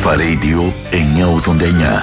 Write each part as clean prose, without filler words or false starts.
Αλφα Radio 989.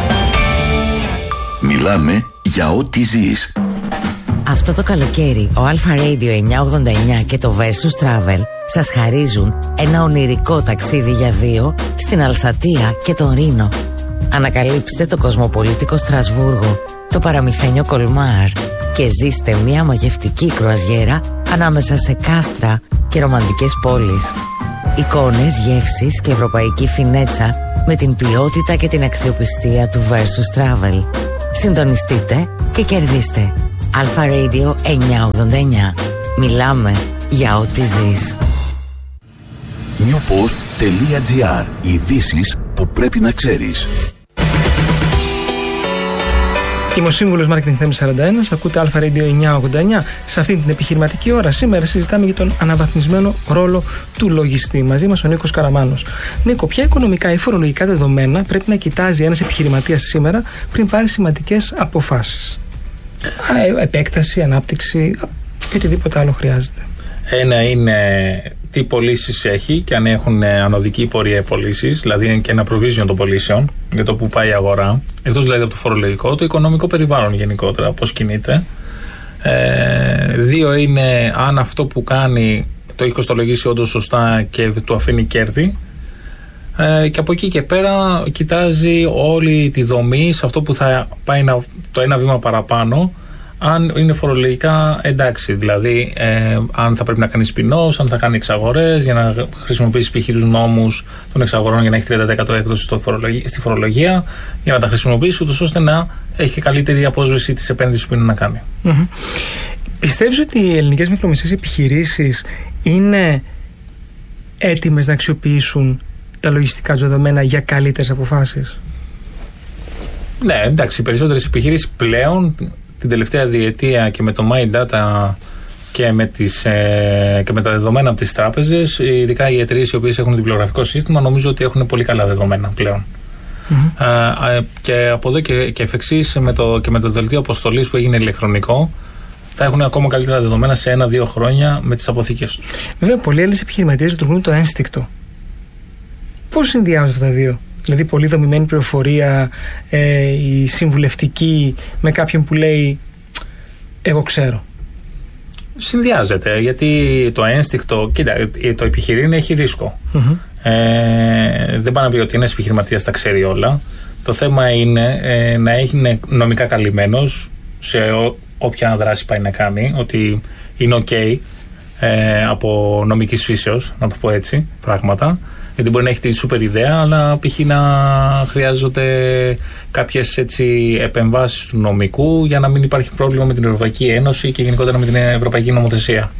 Μιλάμε για ό,τι ζεις. Αυτό το καλοκαίρι ο Αλφα Radio 989 και το Versus Travel σας χαρίζουν ένα ονειρικό ταξίδι για δύο στην Αλσατία και τον Ρήνο. Ανακαλύψτε το κοσμοπολίτικο Στρασβούργο, το παραμυθένιο Κολμάρ και ζήστε μια μαγευτική κρουαζιέρα ανάμεσα σε κάστρα και ρομαντικές πόλεις. Εικόνες, γεύσεις και ευρωπαϊκή φινέτσα με την ποιότητα και την αξιοπιστία του Versus Travel. Συντονιστείτε και κερδίστε. Αλφα Radio 989. Μιλάμε για ό,τι ζεις. newpost.gr. Ειδήσεις που πρέπει να ξέρεις. Είμαι ο σύμβουλος Marketing Θέμης 41, ακούτε Αλφα Radio 989. Σε αυτή την επιχειρηματική ώρα σήμερα συζητάμε για τον αναβαθμισμένο ρόλο του λογιστή. Μαζί μας ο Νίκος Καραμάνος. Νίκο, ποια οικονομικά ή φορολογικά δεδομένα πρέπει να κοιτάζει ένας επιχειρηματίας σήμερα πριν πάρει σημαντικές αποφάσεις? Επέκταση, ανάπτυξη και οτιδήποτε άλλο χρειάζεται. Ένα είναι τι πωλήσεις έχει και αν έχουν ανωδική πορεία πωλήσεις, δηλαδή και ένα provision των πωλήσεων για το που πάει η αγορά, εκτός δηλαδή από το φορολογικό, το οικονομικό περιβάλλον γενικότερα, πώς κινείται. Δύο είναι αν αυτό που κάνει το έχει κοστολογήσει όντως σωστά και του αφήνει κέρδη. Και από εκεί και πέρα κοιτάζει όλη τη δομή σε αυτό που θα πάει το ένα βήμα παραπάνω, αν είναι φορολογικά εντάξει, δηλαδή αν θα πρέπει να κάνει spin-offs, αν θα κάνει εξαγορές για να χρησιμοποιήσει π.χ. τους νόμους των εξαγορών για να έχει 30% έκδοση στη φορολογία, για να τα χρησιμοποιήσει ούτως ώστε να έχει και καλύτερη απόσβεση της επένδυσης που είναι να κάνει. Mm-hmm. Πιστεύεις ότι οι ελληνικές μικρομεσαίες επιχειρήσεις είναι έτοιμες να αξιοποιήσουν τα λογιστικά δεδομένα για καλύτερες αποφάσεις? Ναι, εντάξει, οι περισσότερες επιχειρήσεις πλέον την τελευταία διετία και με το My Data και με τα δεδομένα από τις τράπεζες, ειδικά οι εταιρείες οι οποίες έχουν διπλογραφικό σύστημα, νομίζω ότι έχουν πολύ καλά δεδομένα πλέον. Mm-hmm. Και από εδώ και εφ' εξής με το δελτίο αποστολής που έγινε ηλεκτρονικό, θα έχουν ακόμα καλύτερα δεδομένα σε 1-2 χρόνια με τις αποθήκες τους. Βέβαια, πολλοί Έλληνες επιχειρηματίες λειτουργούν το ένστικτο. Πώς συνδυάζονται αυτά τα δύο? Δηλαδή, πολύ δομημένη πληροφορία, η συμβουλευτική, με κάποιον που λέει εγώ ξέρω. Συνδυάζεται, γιατί το ένστικτο, κοίτα, το επιχειρήν έχει ρίσκο. Mm-hmm. Δεν πάει να πει ότι ένας επιχειρηματίας τα ξέρει όλα. Το θέμα είναι να είναι νομικά καλυμμένος σε όποια δράση πάει να κάνει, ότι είναι ok από νομικής φύσεως, να το πω έτσι, πράγματα. Γιατί μπορεί να έχει τη σούπερ ιδέα, αλλά π.χ. να χρειάζονται κάποιες επεμβάσεις του νομικού για να μην υπάρχει πρόβλημα με την Ευρωπαϊκή Ένωση και γενικότερα με την Ευρωπαϊκή Νομοθεσία.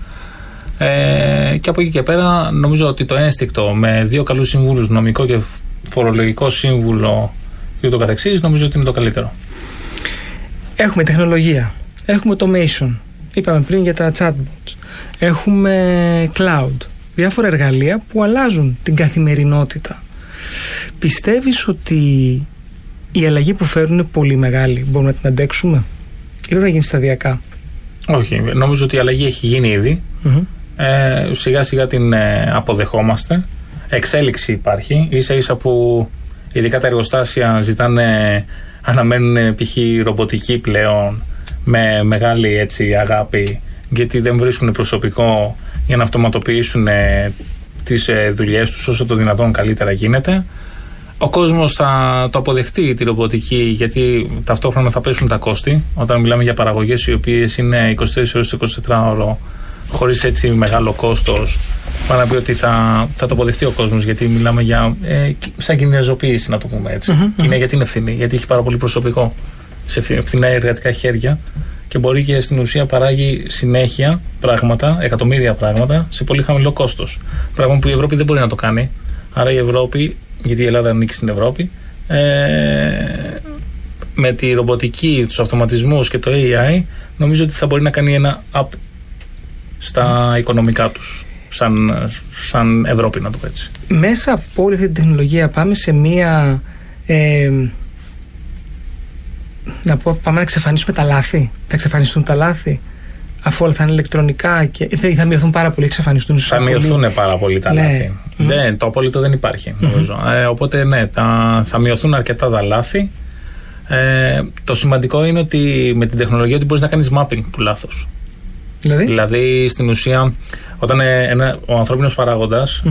Και από εκεί και πέρα νομίζω ότι το ένστικτο με 2 καλούς συμβούλους, νομικό και φορολογικό σύμβουλο και ούτω καθεξής, νομίζω ότι είναι το καλύτερο. Έχουμε τεχνολογία, έχουμε automation, είπαμε πριν για τα chatbots, έχουμε cloud, διάφορα εργαλεία που αλλάζουν την καθημερινότητα. Πιστεύεις ότι η αλλαγή που φέρουν είναι πολύ μεγάλη, μπορούμε να την αντέξουμε ή πρέπει να γίνει σταδιακά? Όχι, νομίζω ότι η αλλαγή έχει γίνει ήδη. Mm-hmm. Σιγά σιγά την αποδεχόμαστε. Εξέλιξη υπάρχει, ίσα ίσα που ειδικά τα εργοστάσια αναμένουν π.χ. ρομποτική πλέον με μεγάλη αγάπη, γιατί δεν βρίσκουν προσωπικό για να αυτοματοποιήσουν τις δουλειές τους όσο το δυνατόν καλύτερα γίνεται. Ο κόσμος θα το αποδεχτεί τη ρομποτική, γιατί ταυτόχρονα θα πέσουν τα κόστη όταν μιλάμε για παραγωγές οι οποίες είναι 24 ώρες 24 ώρο χωρίς μεγάλο κόστος. Πάνω να πει ότι θα το αποδεχτεί ο κόσμος, γιατί μιλάμε για σαν κινέζοποίηση, να το πούμε έτσι. Mm-hmm. Και είναι για την ευθύνη, γιατί έχει πάρα πολύ προσωπικό σε φθηνά εργατικά χέρια και μπορεί και στην ουσία παράγει συνέχεια πράγματα, εκατομμύρια πράγματα, σε πολύ χαμηλό κόστος. Πράγμα που η Ευρώπη δεν μπορεί να το κάνει. Άρα η Ευρώπη, γιατί η Ελλάδα ανήκει στην Ευρώπη, με τη ρομποτική, τους αυτοματισμούς και το AI, νομίζω ότι θα μπορεί να κάνει ένα up στα οικονομικά τους, σαν Ευρώπη, να το πω έτσι. Μέσα από όλη αυτή την τεχνολογία πάμε σε μία πάμε να εξαφανίσουμε τα λάθη. Θα εξαφανιστούν τα λάθη? αφού όλα θα είναι ηλεκτρονικά και θα μειωθούν πάρα πολύ, εξαφανιστούν. Θα μειωθούν πάρα πολύ τα λάθη. Το απόλυτο δεν υπάρχει, νομίζω. Οπότε ναι, θα μειωθούν αρκετά τα λάθη. Το σημαντικό είναι ότι με την τεχνολογία ότι μπορείς να κάνεις mapping του λάθους. Δηλαδή στην ουσία, όταν ο ανθρώπινος παράγοντας,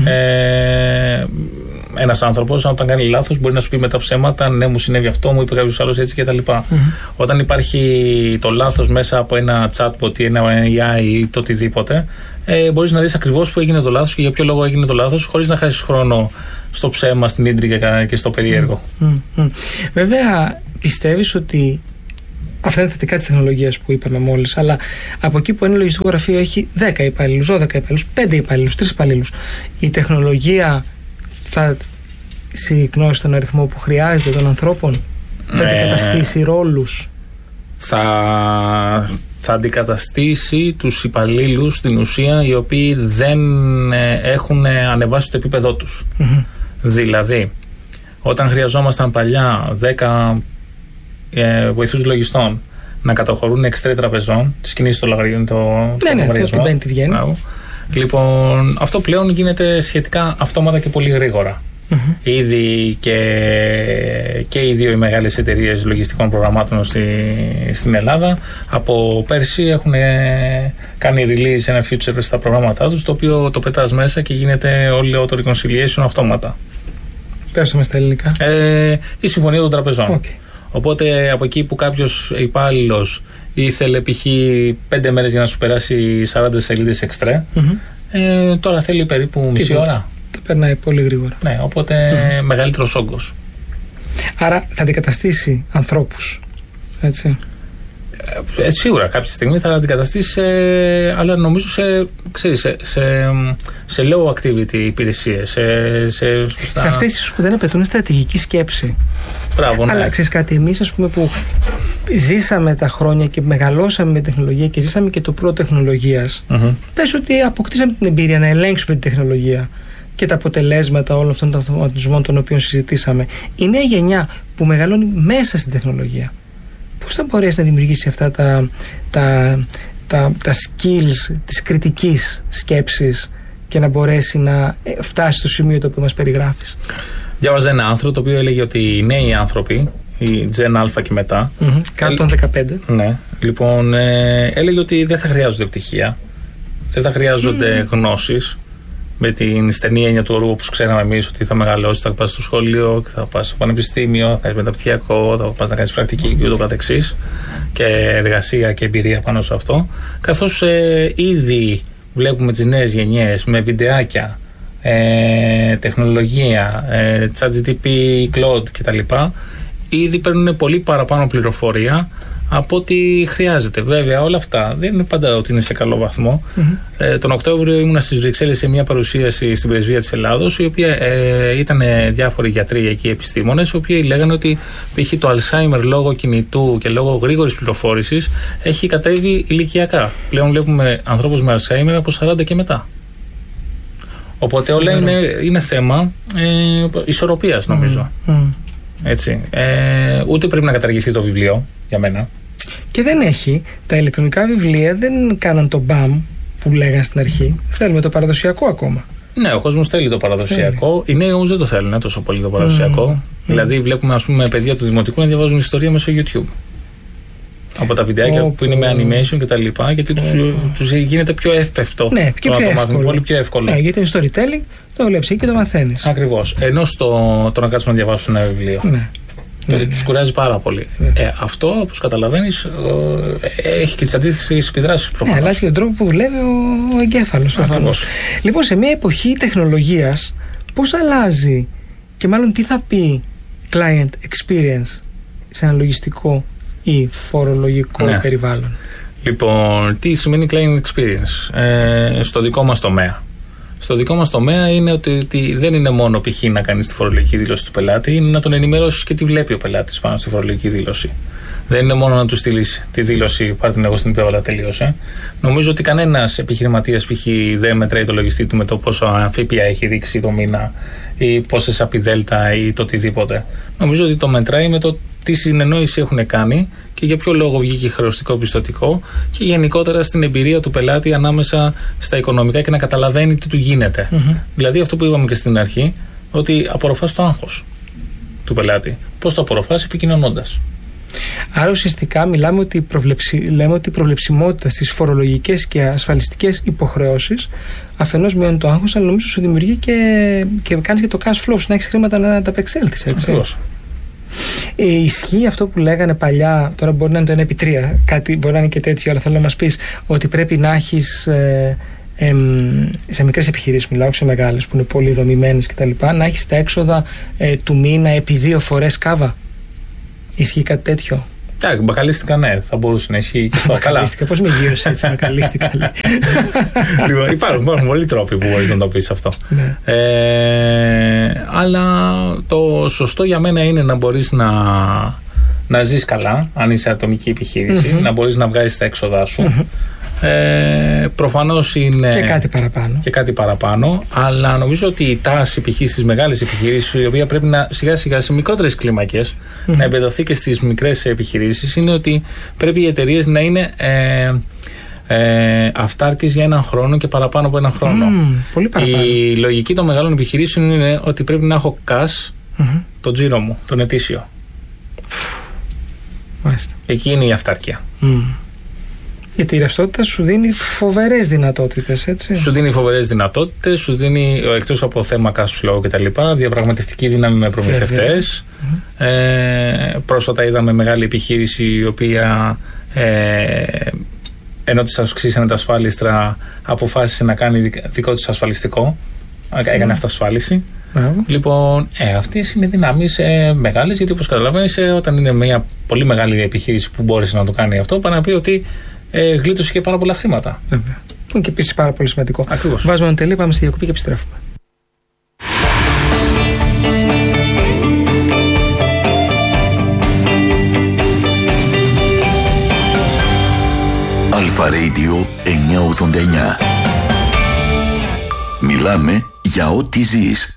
ένας άνθρωπος, όταν κάνει λάθος, μπορεί να σου πει μετά ψέματα, ναι, μου συνέβη αυτό, μου είπε κάποιος άλλος έτσι κτλ. Όταν υπάρχει το λάθος μέσα από ένα chatbot ή ένα AI ή το οτιδήποτε, μπορείς να δεις ακριβώς που έγινε το λάθος και για ποιο λόγο έγινε το λάθος, χωρίς να χάσεις χρόνο στο ψέμα, στην ίντριγκα και στο περίεργο. Βέβαια, πιστεύεις ότι αυτά είναι θετικά της τεχνολογίας που είπαμε μόλις, αλλά από εκεί που ένα λογιστικό γραφείο έχει 10 υπαλλήλους, 12 υπαλλήλους, 5 υπαλλήλους, 3 υπαλλήλους, η τεχνολογία θα συρρυκνώσει τον αριθμό που χρειάζεται των ανθρώπων, θα αντικαταστήσει ρόλους, θα αντικαταστήσει τους υπαλλήλους στην ουσία οι οποίοι δεν έχουν ανεβάσει το επίπεδό τους. Δηλαδή, όταν χρειαζόμασταν παλιά 10 βοηθούς λογιστών να καταχωρούν εξτρέ τραπεζών, τις κινήσεις στο λογαριασμό. Την βγαίνει. Λοιπόν, αυτό πλέον γίνεται σχετικά αυτόματα και πολύ γρήγορα. Ήδη και οι δύο οι μεγάλες εταιρείες λογιστικών προγραμμάτων στην Ελλάδα από πέρσι έχουν κάνει release ένα feature στα προγράμματά τους, το οποίο το πετάς μέσα και γίνεται όλο το reconciliation αυτόματα. Πες το μες στα ελληνικά. Η συμφωνία των τραπεζών. Οπότε από εκεί που κάποιος υπάλληλος ήθελε π.χ. 5 μέρες για να σου περάσει 40 σελίδες εξτρέ, τώρα θέλει περίπου μισή ώρα. Τα περνάει πολύ γρήγορα. Ναι, οπότε μεγαλύτερος όγκος. Άρα θα αντικαταστήσει ανθρώπους, έτσι. Σίγουρα κάποια στιγμή θα αντικαταστήσει, αλλά νομίζω σε low activity υπηρεσίες. Σε αυτές που δεν απαιτούν στρατηγική σκέψη. Μπράβο, ναι. Αλλά ξέρεις κάτι, εμείς ας πούμε που ζήσαμε τα χρόνια και μεγαλώσαμε με τεχνολογία και ζήσαμε και το προ τεχνολογίας, πες ότι αποκτήσαμε την εμπειρία να ελέγξουμε την τεχνολογία και τα αποτελέσματα όλων αυτών των αυτοματισμών των οποίων συζητήσαμε. Η νέα γενιά που μεγαλώνει μέσα στην τεχνολογία, πώς θα μπορέσει να δημιουργήσει αυτά τα skills της κριτικής σκέψης και να μπορέσει να φτάσει στο σημείο το οποίο μας περιγράφεις? Διάβαζα ένα άρθρο το οποίο έλεγε ότι οι νέοι άνθρωποι, η Gen Α και μετά, κάτω των 15. Ναι, λοιπόν, έλεγε ότι δεν θα χρειάζονται πτυχία, δεν θα χρειάζονται γνώσεις, με την στενή έννοια του όρου, όπως ξέραμε εμείς, ότι θα μεγαλώσεις, θα πας στο σχολείο, θα πας στο πανεπιστήμιο, θα κάνεις μεταπτυχιακό, θα πας να κάνεις πρακτική και ούτω καθεξής, και εργασία και εμπειρία πάνω σε αυτό. Καθώς ήδη βλέπουμε τις νέες γενιές με βιντεάκια, τεχνολογία, ChatGPT, Claude κτλ. Ήδη παίρνουν πολύ παραπάνω πληροφορία από ό,τι χρειάζεται. Βέβαια, όλα αυτά δεν είναι πάντα ότι είναι σε καλό βαθμό. Τον Οκτώβριο ήμουνα στις Βρυξέλλες σε μια παρουσίαση στην Πρεσβεία της Ελλάδος, η οποία ήταν διάφοροι γιατροί εκεί, επιστήμονες, οι οποίοι λέγανε ότι π.χ. το Alzheimer λόγω κινητού και λόγω γρήγορης πληροφόρησης έχει κατέβει ηλικιακά. Πλέον βλέπουμε ανθρώπους με Alzheimer από 40 και μετά. Οπότε όλα είναι θέμα ισορροπίας, νομίζω. Έτσι. Ούτε πρέπει να καταργηθεί το βιβλίο για μένα. Και δεν έχει. Τα ηλεκτρονικά βιβλία δεν κάναν το μπαμ που λέγαν στην αρχή. Θέλουμε το παραδοσιακό ακόμα. Ναι, ο κόσμος θέλει το παραδοσιακό. Οι νέοι όμως δεν το θέλουν τόσο πολύ το παραδοσιακό. Δηλαδή, βλέπουμε ας πούμε παιδιά του δημοτικού να διαβάζουν ιστορία μέσω YouTube. Από τα βιντεάκια που είναι με animation και τα λοιπά, γιατί τους γίνεται πιο εύπευτο. Ναι, και πιο εύκολο. Πολύ πιο εύκολο. Ναι, γιατί είναι storytelling, το βλέπεις και το μαθαίνεις. Ακριβώς. Ενώ το να κάτσουν να διαβάσουν ένα βιβλίο. Ναι. Τους κουράζει πάρα πολύ. Αυτό, όπως καταλαβαίνεις, έχει και τις αντίθετες επιδράσεις προφανώς. Ναι, αλλάζει και τον τρόπο που δουλεύει ο εγκέφαλος. Λοιπόν, σε μια εποχή τεχνολογίας, πώς αλλάζει και μάλλον τι θα πει client experience σε ένα λογιστικό ή φορολογικό περιβάλλον? Λοιπόν, τι σημαίνει client experience στο δικό μας τομέα? Στο δικό μας τομέα είναι ότι δεν είναι μόνο π.χ. να κάνεις τη φορολογική δήλωση του πελάτη, είναι να τον ενημερώσεις και τι βλέπει ο πελάτης πάνω στη φορολογική δήλωση. Δεν είναι μόνο να του στείλεις τη δήλωση, πάρ' την εγώ στην υπέβαλα, τελείωσε. Νομίζω ότι κανένας επιχειρηματίας π.χ. δεν μετράει το λογιστή του με το πόσο ΦΠΑ έχει ρίξει το μήνα ή πόσες απειδέλτα ή το οτιδήποτε. Νομίζω ότι το μετράει με το τι συνεννόηση έχουν κάνει και για ποιο λόγο βγήκε χρεωστικό πιστωτικό και γενικότερα στην εμπειρία του πελάτη ανάμεσα στα οικονομικά και να καταλαβαίνει τι του γίνεται. Δηλαδή αυτό που είπαμε και στην αρχή, ότι απορροφάς το άγχος του πελάτη. Πώς το απορροφάς? Επικοινωνώντας. Άρα ουσιαστικά μιλάμε ότι λέμε ότι η προβλεψιμότητα στις φορολογικές και ασφαλιστικές υποχρεώσεις αφενός μειώνει το άγχος, αλλά νομίζω σου δημιουργεί και κάνεις και το cash flow σου, να έχεις χρήματα να τα απεξέλθεις, έτσι. Ακριβώς. Ισχύει αυτό που λέγανε παλιά, τώρα μπορεί να είναι το 1/3, κάτι μπορεί να είναι και τέτοιο, αλλά θέλω να μας πεις ότι πρέπει να έχεις σε μικρές επιχειρήσεις, μιλάω, σε μεγάλες που είναι πολύ δομημένες κτλ., να έχεις τα έξοδα του μήνα επί 2 φορές κάβα. Ισχύει κάτι τέτοιο? Μπακαλίστηκα, ναι, θα μπορούσε να ισχύει και αυτό. Μπακαλίστηκα, πώς με γύρωσε έτσι, μπακαλίστηκα. Λοιπόν, υπάρχουν πολλοί τρόποι που μπορείς να το πεις αυτό. Ναι. Αλλά το σωστό για μένα είναι να μπορείς να ζεις καλά, αν είσαι ατομική επιχείρηση, να μπορείς να βγάζεις τα έξοδά σου. Προφανώς είναι και κάτι παραπάνω, αλλά νομίζω ότι η τάση π.χ. στις μεγάλες επιχειρήσεις, η οποία πρέπει να σιγά σιγά σε μικρότερες κλίμακες να εμπεδοθεί και στις μικρές επιχειρήσεις, είναι ότι πρέπει οι εταιρείες να είναι αυτάρκης για 1 χρόνο και παραπάνω από 1 χρόνο. Πολύ παραπάνω. Η λογική των μεγάλων επιχειρήσεων είναι ότι πρέπει να έχω cash το τζίρο μου, τον ετήσιο. Μάλιστα. Εκεί είναι η αυτάρκεια. Γιατί η ρευστότητα σου δίνει φοβερές δυνατότητες, έτσι. Σου δίνει φοβερές δυνατότητες, σου δίνει, εκτός από θέμα cash flow κτλ., διαπραγματευτική δύναμη με προμηθευτές. Πρόσφατα είδαμε μεγάλη επιχείρηση η οποία ενώ της αυξήσανε τα ασφάλιστρα, αποφάσισε να κάνει δικό της ασφαλιστικό. Έκανε αυτοασφάλιση. Λοιπόν, αυτές είναι δυνάμεις μεγάλες, γιατί όπως καταλαβαίνεις, όταν είναι μια πολύ μεγάλη επιχείρηση που μπόρεσε να το κάνει αυτό, πάνε να πει ότι γλίτωσε και πάρα πολλά χρήματα. Βέβαια. Που είναι και επίσης πάρα πολύ σημαντικό. Ακριβώς. Βάζουμε ένα τελείο, πάμε στη διακοπή και επιστρέφουμε. Αλφα Radio 989. Μιλάμε για ό,τι ζεις.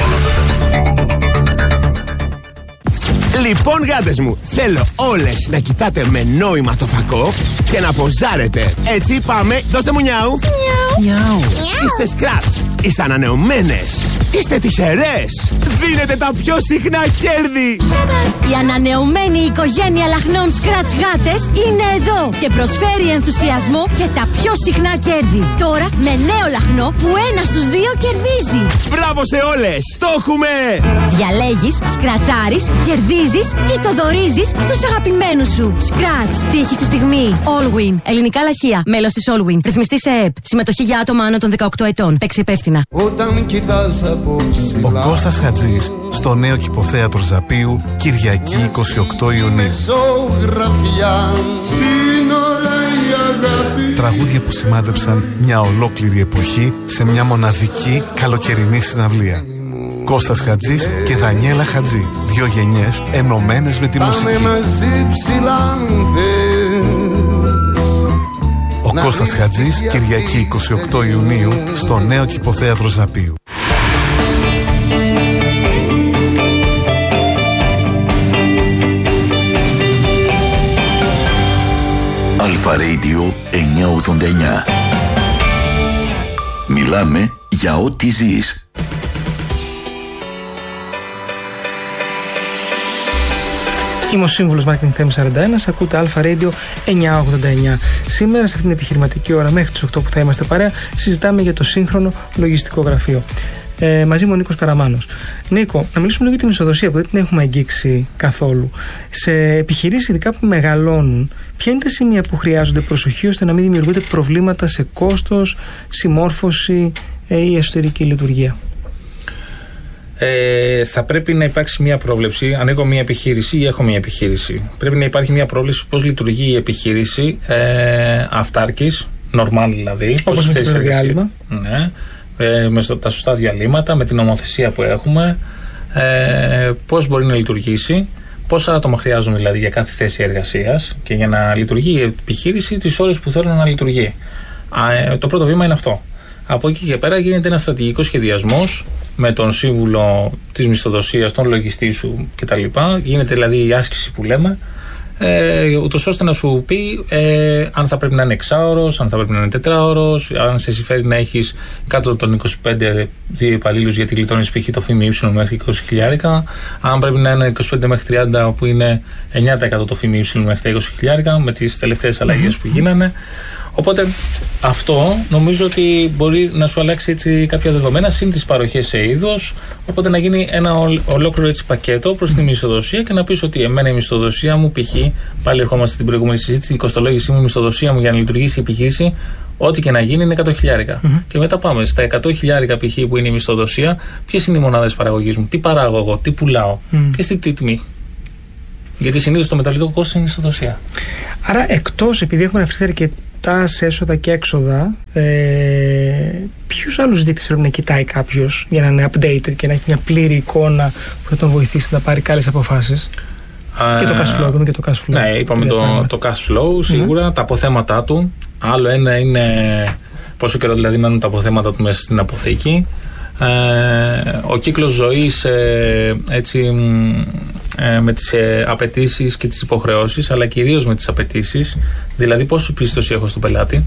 Λοιπόν, γάτες μου, θέλω όλες να κοιτάτε με νόημα το φακό και να ποζάρετε. Έτσι πάμε, δώστε μου νιάου. Νιάου. Είστε σκράτς, είστε ανανεωμένες, είστε τυχερές. Δίνετε τα πιο συχνά κέρδη. Η ανανεωμένη οικογένεια λαχνών Scratch γάτες είναι εδώ και προσφέρει ενθουσιασμό και τα πιο συχνά κέρδη. Τώρα με νέο λαχνό που 1 στους 2 κερδίζει. Μπράβο σε όλες, το έχουμε! Διαλέγεις, σκρατσάρεις, κερδίζεις ή το δωρίζεις στους αγαπημένους σου. Scratch. Τύχη στη στιγμή. Allwin. Ελληνικά λαχεία. Μέλος της Allwin. Ρυθμιστή σε ΕΕΠ. Συμμετοχή για άτομα άνω των 18 ετών. Παίξει υπεύθυνα. Ο Κώστας Χατζής στο νέο Κηποθέατρο Ζαπίου, Κυριακή 28 Ιουνίου. Τραγούδια που σημάδεψαν μια ολόκληρη εποχή σε μια μοναδική καλοκαιρινή συναυλία. Κώστας Χατζής και Δανιέλα Χατζή. 2 γενιές ενωμένες με τη μουσική. Ο Κώστας Χατζής, Κυριακή 28 Ιουνίου στο νέο Κηποθέατρο Ζαπίου. Αλφα Radio 989. Μιλάμε για ό,τι ζεις. Είμαι ο σύμβουλος Marketing Theme 41, ακούτε Αλφα Radio 989. Σήμερα σε αυτήν την επιχειρηματική ώρα μέχρι τις 8 που θα είμαστε παρέα, συζητάμε για το σύγχρονο λογιστικό γραφείο. Μαζί μου ο Νίκος Καραμάνος. Νίκο, να μιλήσουμε λίγο για την μισθοδοσία που δεν την έχουμε αγγίξει καθόλου. Σε επιχειρήσεις, ειδικά που μεγαλώνουν, ποια είναι τα σημεία που χρειάζονται προσοχή ώστε να μην δημιουργούνται προβλήματα σε κόστος, συμμόρφωση ή εσωτερική λειτουργία? Θα πρέπει να υπάρξει μια πρόβλεψη. Ανοίγω μια επιχείρηση ή έχω μια επιχείρηση. Πρέπει να υπάρχει μια πρόβλεψη πώς λειτουργεί η επιχείρηση αυτάρκης, normal δηλαδή. Όπως με το διάλειμμα. Ναι. Με τα σωστά διαλύματα, με την νομοθεσία που έχουμε, πώς μπορεί να λειτουργήσει, πόσα άτομα χρειάζονται δηλαδή για κάθε θέση εργασίας και για να λειτουργεί η επιχείρηση τις ώρες που θέλουν να λειτουργεί. Το πρώτο βήμα είναι αυτό. Από εκεί και πέρα γίνεται ένας στρατηγικός σχεδιασμός με τον σύμβουλο της μισθοδοσίας, τον λογιστή σου κτλ. Γίνεται δηλαδή η άσκηση που λέμε, ούτως ώστε να σου πει αν θα πρέπει να είναι 6ωρος, αν θα πρέπει να είναι 4ωρος, αν σε συμφέρει να έχεις κάτω των 25 δύο υπαλλήλους γιατί γλιτώνεις π.χ. το ΦΜΙ μέχρι 20.000, αν πρέπει να είναι 25 μέχρι 30 που είναι 9% το ΦΜΙ μέχρι τα 20.000 με τις τελευταίες αλλαγές που γίνανε. Οπότε αυτό νομίζω ότι μπορεί να σου αλλάξει έτσι κάποια δεδομένα συν τις παροχές σε είδος, οπότε να γίνει ένα ολόκληρο έτσι πακέτο προς τη μισθοδοσία και να πεις ότι εμένα η μισθοδοσία μου π.χ. πάλι ερχόμαστε στην προηγούμενη συζήτηση, η κοστολόγησή μου, η μισθοδοσία μου για να λειτουργήσει η επιχείρηση, ό,τι και να γίνει είναι 100.000. Και μετά πάμε στα 100.000 π.χ. που είναι η μισθοδοσία, ποιες είναι οι μονάδες παραγωγής μου, τι παράγω εγώ, τι πουλάω και στη τιμή. Γιατί συνήθως το μεταβλητικό κόστος είναι η μισθοδοσία. Άρα, εκτός, επειδή έχουμε αναφερθεί αρκετά σε έσοδα και έξοδα, ποιους άλλους δείκτες πρέπει να κοιτάει κάποιος για να είναι updated και να έχει μια πλήρη εικόνα που θα τον βοηθήσει να πάρει καλές αποφάσεις? Και το cash flow, είπαμε και το cash flow. Ναι, είπαμε το cash flow, σίγουρα, τα αποθέματα του. Άλλο ένα είναι πόσο καιρό δηλαδή μένουν τα αποθέματα του μέσα στην αποθήκη. Ο κύκλος ζωής με τις απαιτήσεις και τις υποχρεώσεις, αλλά κυρίως με τις απαιτήσεις, δηλαδή πόσο πίστοση έχω στον πελάτη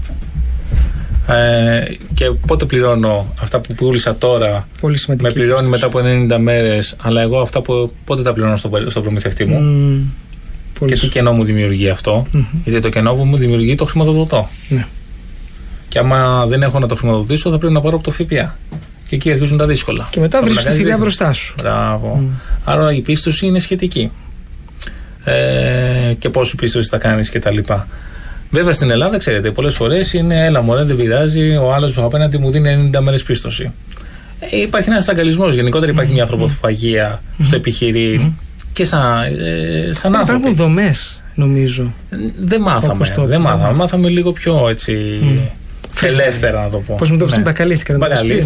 και πότε πληρώνω αυτά που πούλησα τώρα, με πληρώνει μετά από 90 μέρες, αλλά εγώ αυτά που πότε τα πληρώνω στον προμηθευτή μου και τι κενό μου δημιουργεί αυτό, γιατί το κενό μου δημιουργεί το χρηματοδοτώ. Και άμα δεν έχω να το χρηματοδοτήσω θα πρέπει να πάρω από το ΦΠΑ. Και εκεί αρχίζουν τα δύσκολα. Και μετά βρίσκεις τη θηρία μπροστά σου. Μπράβο. Άρα η πίστοση είναι σχετική. Και πόση πίστοση θα κάνεις και τα λοιπά. Βέβαια στην Ελλάδα, ξέρετε, πολλές φορές είναι έλα μωρέ, δεν πειράζει, ο άλλος απέναντι μου δίνει 90 μέρες πίστοση. Υπάρχει ένας στραγγαλισμός. Γενικότερα υπάρχει μια ανθρωποφαγία στο επιχειρήν και σαν άνθρωποι. Υπάρχουν δομές, νομίζω. Δεν μάθαμε. Μάθαμε λίγο πιο έτσι. Ελεύθερα να το πω. Πώς μου το πεις, μπακαλίστηκα.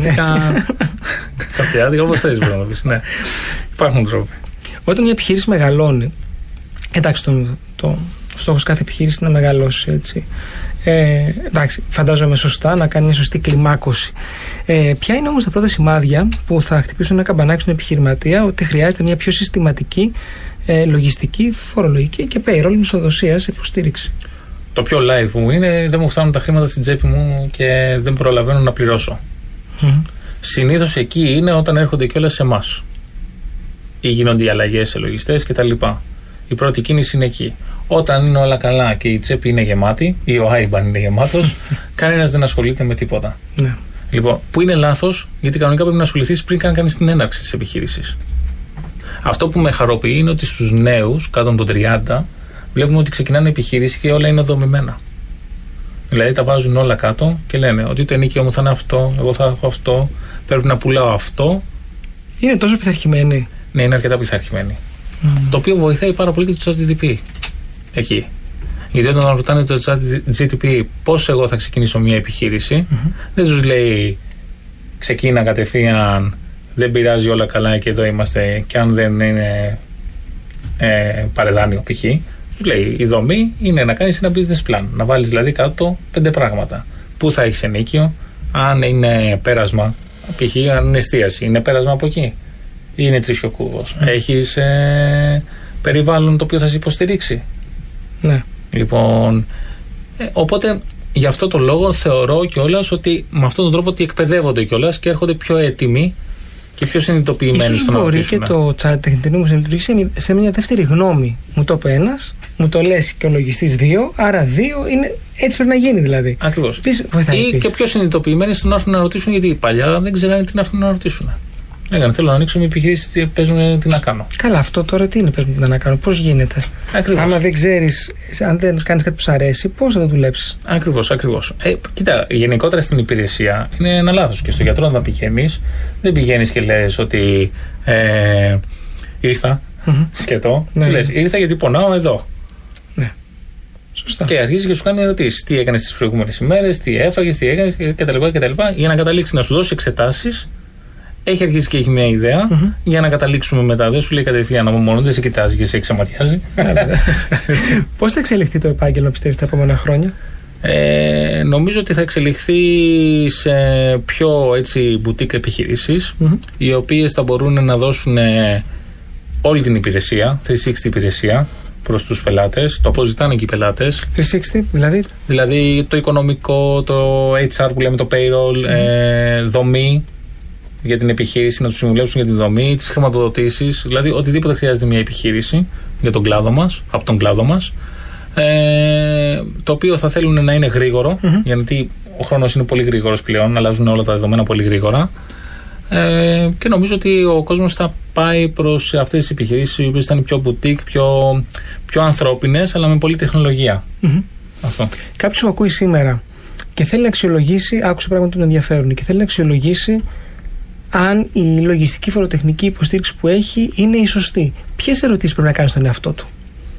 Κατσαπιάτικα, όπως θες μπορεί να το πεις. Ναι. Υπάρχουν τρόποι. Όταν μια επιχείρηση μεγαλώνει, εντάξει, το στόχος κάθε επιχείρηση είναι να μεγαλώσει, έτσι. Εντάξει, φαντάζομαι σωστά, να κάνει μια σωστή κλιμάκωση. Ποια είναι όμως τα πρώτα σημάδια που θα χτυπήσουν ένα καμπανάκι στον επιχειρηματία ότι χρειάζεται μια πιο συστηματική λογιστική, φορολογική και payroll μισθοδοσία σε υποστήριξη? Το πιο live που μου είναι, δεν μου φτάνουν τα χρήματα στην τσέπη μου και δεν προλαβαίνω να πληρώσω. Συνήθως εκεί είναι όταν έρχονται κιόλας σε εμάς ή γίνονται οι αλλαγές σε λογιστές κτλ. Η πρώτη κίνηση είναι εκεί. Όταν είναι όλα καλά και η τσέπη είναι γεμάτη ή ο άιμπαν είναι γεμάτος, κανένας δεν ασχολείται με τίποτα. Ναι. Λοιπόν, που είναι λάθος, γιατί κανονικά πρέπει να ασχοληθείς πριν καν κάνεις την έναρξη της επιχείρησης. Αυτό που με χαροποιεί είναι ότι στους νέους, κάτω από το 30, βλέπουμε ότι ξεκινάνε επιχείρηση και όλα είναι δομημένα. Δηλαδή τα βάζουν όλα κάτω και λένε ότι το ενίκιο μου θα είναι αυτό, εγώ θα έχω αυτό, πρέπει να πουλάω αυτό. Είναι τόσο πειθαρχημένοι. Ναι, είναι αρκετά πειθαρχημένοι. Το οποίο βοηθάει πάρα πολύ και το ChatGPT. Εκεί. Γιατί όταν ρωτάνε το ChatGPT πώς εγώ θα ξεκινήσω μια επιχείρηση, δεν τους λέει ξεκίνα κατευθείαν, δεν πειράζει, όλα καλά και εδώ είμαστε, και αν δεν είναι παρεδάνειο π.χ. Τους λέει η δομή είναι να κάνεις ένα business plan, να βάλεις δηλαδή κάτω 5 πράγματα. Πού θα έχεις ενίκιο, αν είναι πέρασμα, π.χ. αν είναι εστίαση, είναι πέρασμα από εκεί, είναι τρίσιο-κούβος. Έχεις περιβάλλον το οποίο θα σε υποστηρίξει. Ναι. Λοιπόν, οπότε γι' αυτό το λόγο θεωρώ κιόλας ότι με αυτόν τον τρόπο ότι εκπαιδεύονται κιόλας και έρχονται πιο έτοιμοι και πιο συνειδητοποιημένοι στο να ρωτήσουν. Μπορεί και το chat τεχνητή νοήμου να λειτουργήσει σε μια δεύτερη γνώμη. Μου το είπε ένας, μου το λες και ο λογιστής 2, άρα 2 είναι, έτσι πρέπει να γίνει δηλαδή. Ακριβώς. Ή και πιο συνειδητοποιημένοι στο να έρθουν να ρωτήσουν, γιατί παλιά δεν ξέρανε τι να έρθουν να ρωτήσουν. Λέγανε θέλω να ανοίξω μια επιχείρηση, παίζουν τι να κάνω. Καλά, αυτό τώρα τι είναι παίζουν τι να κάνω, πώς γίνεται. Ακριβώς. Άμα δεν ξέρεις, αν δεν κάνεις κάτι που σου αρέσει, πώς θα το δουλέψεις. Ακριβώς. Κοίτα, γενικότερα στην υπηρεσία είναι ένα λάθος. Και στο γιατρό, όταν πηγαίνεις, δεν πηγαίνεις και λες ότι ήρθα, σκετό. Ναι. Και λες ήρθα γιατί πονάω εδώ. Ναι. Σωστά. Και αρχίζει και σου κάνει ερωτήσεις. Τι έκανες τις προηγούμενες ημέρες, τι έφαγες, τι έκανες κτλ. Για να καταλήξει να σου δώσει εξετάσεις. Έχει αρχίσει και έχει μια ιδέα για να καταλήξουμε μετά. Δεν σου λέει κατευθείαν να μόνο, δεν σε κοιτάζει και σε εξαματιάζει. Πώς θα εξελιχθεί το επάγγελμα, πιστεύεις, τα επόμενα χρόνια? Νομίζω ότι θα εξελιχθεί σε πιο έτσι boutique επιχειρήσεις, οι οποίες θα μπορούν να δώσουν όλη την υπηρεσία, 360 υπηρεσία προς τους πελάτες, το πώς ζητάνε και οι πελάτες. 360 δηλαδή? Δηλαδή το οικονομικό, το HR που λέμε, το payroll, δομή για την επιχείρηση, να τους συμβουλεύσουν για τη δομή, τις χρηματοδοτήσεις, δηλαδή οτιδήποτε χρειάζεται μια επιχείρηση για τον κλάδο μας, από τον κλάδο μας, το οποίο θα θέλουν να είναι γρήγορο, γιατί ο χρόνος είναι πολύ γρήγορος πλέον, αλλάζουν όλα τα δεδομένα πολύ γρήγορα, και νομίζω ότι ο κόσμος θα πάει προς αυτές τις επιχειρήσεις οι οποίες ήταν πιο boutique, πιο ανθρώπινες, αλλά με πολλή τεχνολογία. Αυτό. Κάποιος που ακούει σήμερα και θέλει να αξιολογήσει, άκουσε πράγματα που τον ενδιαφέρουν και θέλει να αξιολογήσει αν η λογιστική φοροτεχνική υποστήριξη που έχει είναι η σωστή. Ποιες ερωτήσεις πρέπει να κάνει στον εαυτό του?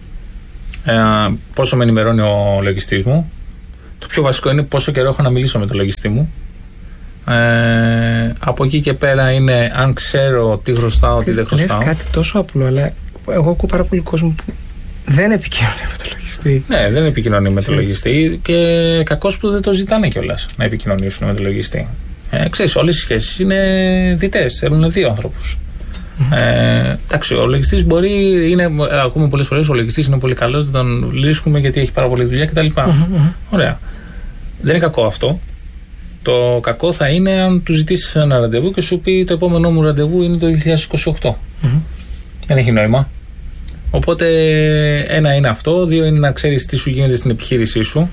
Πόσο με ενημερώνει ο λογιστής μου. Το πιο βασικό είναι πόσο καιρό έχω να μιλήσω με τον λογιστή μου. Από εκεί και πέρα είναι αν ξέρω τι χρωστάω, τι δεν χρωστάω. Είναι κάτι τόσο απλό, αλλά εγώ ακούω πάρα πολύ κόσμο που δεν επικοινωνεί με τον λογιστή. Ναι, δεν επικοινωνεί με τον λογιστή και κακώς που δεν το ζητάνε κιόλας να επικοινωνήσουν με τον λογιστή. Ξέρεις, όλες οι σχέσεις είναι διτές, θέλουν δύο άνθρωπους. Εντάξει, ο λογιστής ακούμε πολλές φορές, ο λογιστής είναι πολύ καλός, δεν τον λύσκουμε γιατί έχει πάρα πολλή δουλειά κτλ. Ωραία. Δεν είναι κακό αυτό. Το κακό θα είναι αν του ζητήσεις ένα ραντεβού και σου πει το επόμενό μου ραντεβού είναι το 2028. Δεν έχει νόημα. Οπότε ένα είναι αυτό, δύο είναι να ξέρεις τι σου γίνεται στην επιχείρησή σου.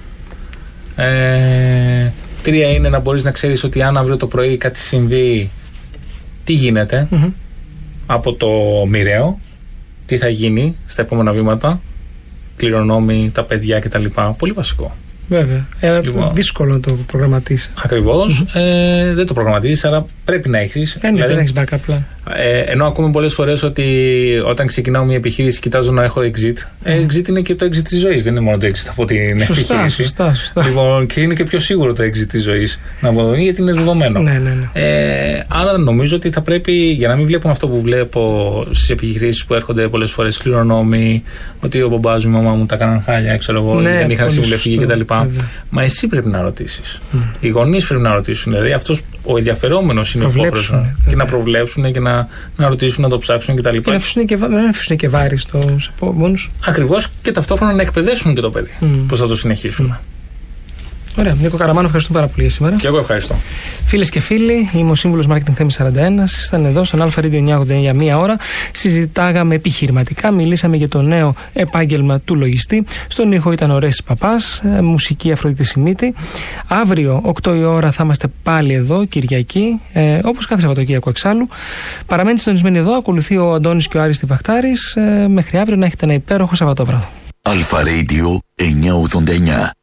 Τρία είναι να μπορείς να ξέρεις ότι αν αύριο το πρωί κάτι συμβεί, τι γίνεται από το μοιραίο, τι θα γίνει στα επόμενα βήματα, κληρονόμοι, τα παιδιά κτλ. Πολύ βασικό. Βέβαια. Λοιπόν, δύσκολο να το προγραμματίσεις. Ακριβώς. Δεν το προγραμματίζεις, άρα πρέπει να έχεις. Δηλαδή, δεν έχεις backup plan. Ενώ ακούμε πολλές φορές ότι όταν ξεκινάω μια επιχείρηση κοιτάζω να έχω exit. Exit είναι και το exit της ζωής, δεν είναι μόνο το exit από την επιχείρηση. Σωστά. Λοιπόν, και είναι και πιο σίγουρο το exit της ζωής, γιατί είναι δεδομένο. Ναι. Άρα νομίζω ότι θα πρέπει, για να μην βλέπουμε αυτό που βλέπω στις επιχειρήσεις που έρχονται πολλές φορές κληρονόμοι, ότι ο μπαμπάς μου, η μαμά μου τα κάναν χάλια, ξέρω εγώ, δεν είχαν συμβουλευτική κτλ. Μα εσύ πρέπει να ρωτήσεις. Οι γονείς πρέπει να ρωτήσουν. Δηλαδή αυτός ο ενδιαφερόμενος είναι υπόχρεος και να προβλέψουν και να ρωτήσουν, να το ψάξουν κτλ. Και να αφήσουν και βάρη στους επόμενους. Ακριβώς, και ταυτόχρονα να εκπαιδεύσουν και το παιδί. Πώς θα το συνεχίσουν. Ωραία. Νίκο Καραμάνο, ευχαριστούμε πάρα πολύ για σήμερα. Και εγώ ευχαριστώ. Φίλες και φίλοι, είμαι ο σύμβουλος Marketing Θέμης 41. Ήσταν εδώ στον Alpha Radio 989 για μία ώρα. Συζητάγαμε επιχειρηματικά, μιλήσαμε για το νέο επάγγελμα του λογιστή. Στον ήχο ήταν ο Ρέστης Παπάς, μουσική Αφροδίτη Σιμίτη. Αύριο, 8 η ώρα, θα είμαστε πάλι εδώ, Κυριακή, όπως κάθε Σαββατοκύριακο εξάλλου. Παραμένετε συντονισμένοι εδώ, ακολουθεί ο Αντώνης και ο Άρης Βαχτάρης. Μέχρι αύριο να έχετε ένα υπέροχο Σαββατόβραδο. Alpha Radio 989.